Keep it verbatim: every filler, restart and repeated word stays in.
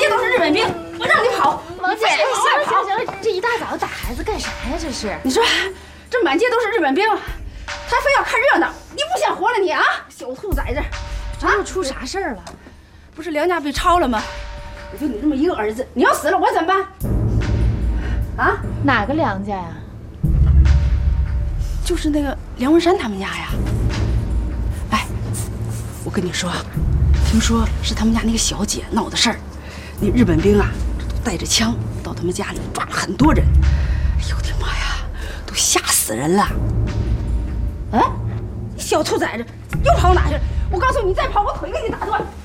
街都是日本兵，我让你跑， 王姐， 行了行了行了，这一大早打孩子干啥呀？这是？ 你说，这满街都是日本兵，他非要看热闹，你不想活了你啊？小兔崽子， 这又出啥事儿了？ 不是梁家被抄了吗？我就你这么一个儿子，你要死了我怎么办？啊？ 哪个梁家呀？ 就是那个梁文山他们家呀。哎，我跟你说，听说是他们家那个小姐闹的事儿，那日本兵啊，都带着枪到他们家里抓了很多人。哎呦我的妈呀，都吓死人了！哎，小兔崽子又跑哪去了？我告诉你，你再跑，我腿给你打断！